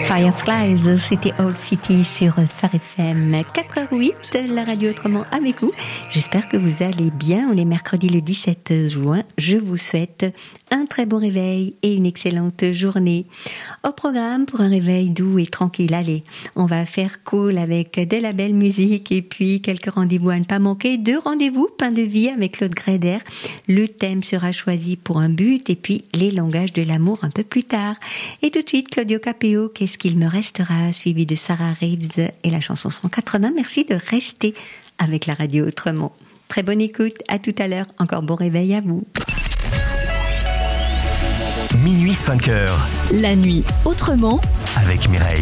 Fireflies, c'était Old City sur Phare FM 4h08, la radio autrement avec vous. J'espère que vous allez bien. On est mercredi le 17 juin. Je vous souhaite un très bon réveil et une excellente journée. Au programme, pour un réveil doux et tranquille, allez, on va faire cool avec de la belle musique et puis quelques rendez-vous à ne pas manquer. 2 rendez-vous, pain de vie avec Claude Gréder. Le thème sera choisi pour un but et puis les langages de l'amour un peu plus tard. Et tout de suite, Claudio Capéo, qu'est-ce qu'il me restera, suivi de Sarah Reeves et la chanson 180. Merci de rester avec la radio autrement. Très bonne écoute, à tout à l'heure, encore bon réveil à vous. Minuit 5h. La nuit autrement avec Mireille.